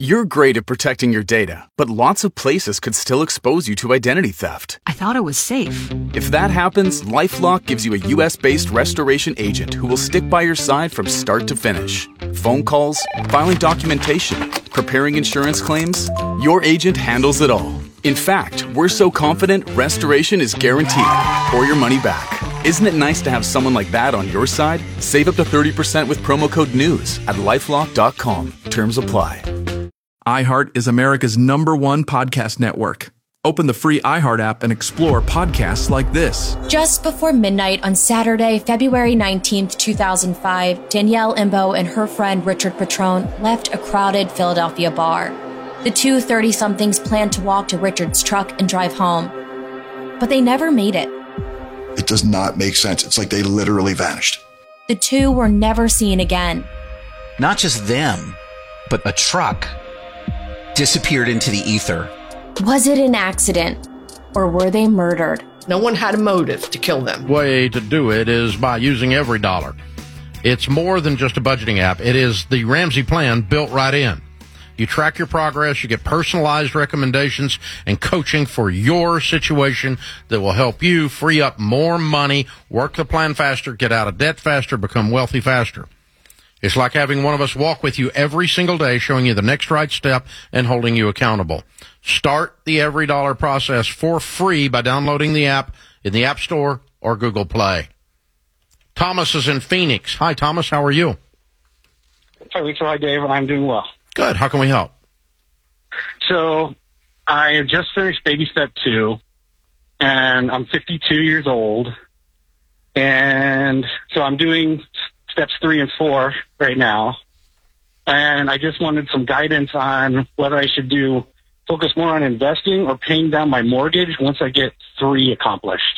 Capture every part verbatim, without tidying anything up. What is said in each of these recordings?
You're great at protecting your data, but lots of places could still expose you to identity theft. I thought it was safe. If that happens, LifeLock gives you a U S-based restoration agent who will stick by your side from start to finish. Phone calls, filing documentation, preparing insurance claims, your agent handles it all. In fact, we're so confident restoration is guaranteed or your money back. Isn't it nice to have someone like that on your side? Save up to thirty percent with promo code NEWS at lifelock dot com. Terms apply. iHeart is America's number one podcast network. Open the free iHeart app and explore podcasts like this. Just before midnight on Saturday, February nineteenth, two thousand five, Danielle Imbo and her friend Richard Patrone left a crowded Philadelphia bar. The two thirty-somethings planned to walk to Richard's truck and drive home, but they never made it. It does not make sense. It's like they literally vanished. The two were never seen again. Not just them, but a truck disappeared into the ether. Was it an accident, or were they murdered? No one had a motive to kill them. The way to do it is by using EveryDollar. It's more than just a budgeting app. It is the Ramsey plan built right in. You track your progress, you get personalized recommendations and coaching for your situation that will help you free up more money, work the plan faster, get out of debt faster, become wealthy faster. It's like having one of us walk with you every single day, showing you the next right step and holding you accountable. Start the EveryDollar process for free by downloading the app in the App Store or Google Play. Thomas is in Phoenix. Hi, Thomas. How are you? Hi, Lisa. Hi, Dave. I'm doing well. Good. How can we help? So I have just finished baby step two, and I'm fifty-two years old. And so I'm doing steps three and four right now. And I just wanted some guidance on whether I should do focus more on investing or paying down my mortgage once I get three accomplished.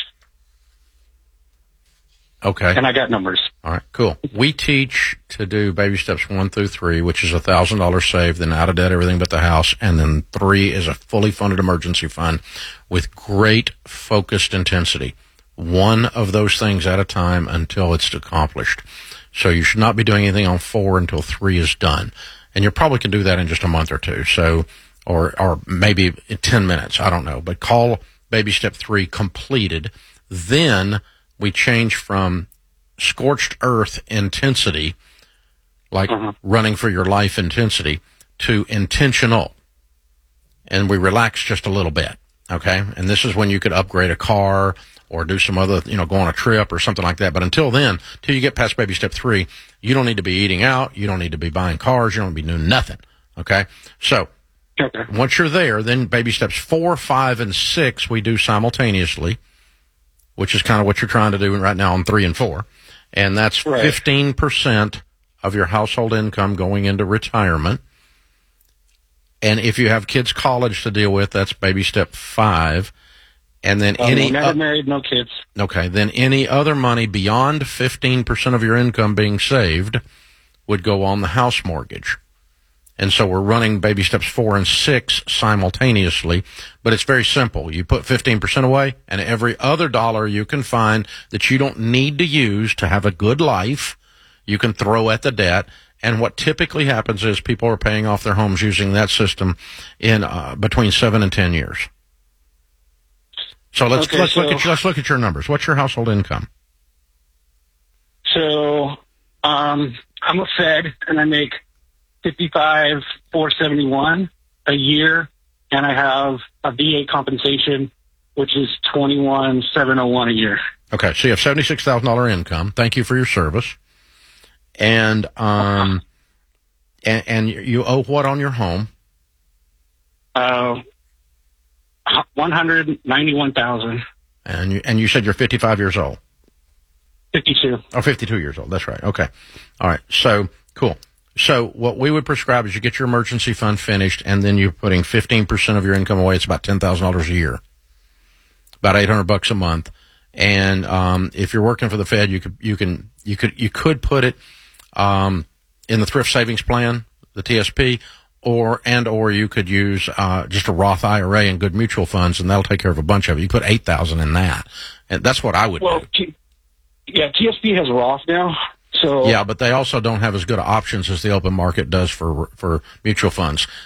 Okay. And I got numbers. All right, cool. We teach to do baby steps one through three, which is one thousand dollars saved, then out of debt, everything but the house. And then three is a fully funded emergency fund with great focused intensity. One of those things at a time until it's accomplished. So you should not be doing anything on four until three is done. And you probably can do that in just a month or two. So, or, or maybe in ten minutes. I don't know. But call baby step three completed. Then we change from scorched earth intensity, like uh-huh. running for your life intensity, to intentional. And we relax just a little bit. Okay. And this is when you could upgrade a car or do some other, you know, go on a trip or something like that. But until then, till you get past baby step three, you don't need to be eating out. You don't need to be buying cars. You don't need to be doing nothing. Okay. So okay. Once you're there, then baby steps four, five, and six, we do simultaneously, which is kind of what you're trying to do right now on three and four. And that's right. fifteen percent of your household income going into retirement. And if you have kids' college to deal with, that's baby step five. And then um, any... Never uh, married, no kids. Okay. Then any other money beyond fifteen percent of your income being saved would go on the house mortgage. And so we're running baby steps four and six simultaneously, but it's very simple. You put fifteen percent away, and every other dollar you can find that you don't need to use to have a good life, you can throw at the debt. And what typically happens is people are paying off their homes using that system in uh, between seven and ten years. So let's okay, let's so, look at your, let's look at your numbers. What's your household income? So um, I'm a Fed, and I make fifty-five four seventy-one a year, and I have a V A compensation, which is twenty-one seven oh one a year. Okay, so you have seventy-six thousand dollars income. Thank you for your service. And um, and, and you owe what on your home? Uh, one hundred ninety-one thousand. And you and you said you're fifty-five years old. Fifty-two. Oh, fifty-two years old. That's right. Okay. All right. So cool. So what we would prescribe is you get your emergency fund finished, and then you're putting fifteen percent of your income away. It's about ten thousand dollars a year, about eight hundred bucks a month. And um, if you're working for the Fed, you could you can you could you could put it um, in the thrift savings plan, the T S P, or and or you could use uh, just a Roth I R A and good mutual funds, and that'll take care of a bunch of it. You put eight thousand in that, and that's what I would well, do. T- yeah, T S P has Roth now. So yeah, but they also don't have as good options as the open market does for for mutual funds.